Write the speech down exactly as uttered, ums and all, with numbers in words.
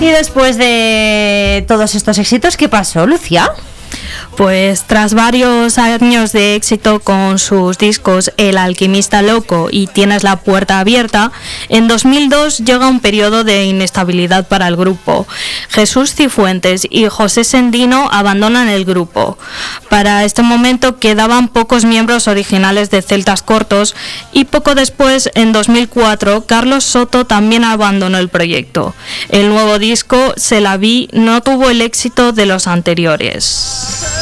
Y después de todos estos éxitos, ¿qué pasó, Lucía? Pues tras varios años de éxito con sus discos El alquimista loco y Tienes la puerta abierta, en dos mil dos llega un periodo de inestabilidad para el grupo. Jesús Cifuentes y José Sendino abandonan el grupo. Para este momento quedaban pocos miembros originales de Celtas Cortos y poco después, en dos mil cuatro, Carlos Soto también abandonó el proyecto. El nuevo disco, Se la vi, no tuvo el éxito de los anteriores.